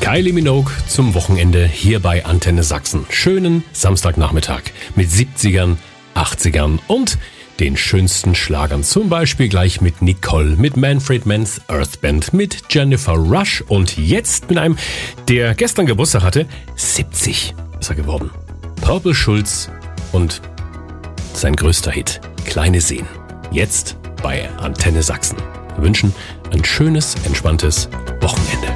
Kylie Minogue zum Wochenende hier bei Antenne Sachsen. Schönen Samstagnachmittag mit 70ern, 80ern und den schönsten Schlagern. Zum Beispiel gleich mit Nicole, mit Manfred Mann's Earth Band, mit Jennifer Rush und jetzt mit einem, der gestern Geburtstag hatte, 70 ist er geworden. Purple Schulz und sein größter Hit, Kleine Seen. Jetzt bei Antenne Sachsen. Wir wünschen ein schönes, entspanntes Wochenende.